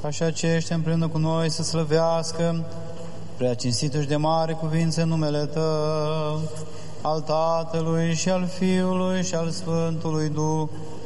ca și aceștia împreună cu noi să slăvească prea cinstitul și de mare cuvință în numele Tău, al Tatălui și al Fiului și al Sfântului Duh,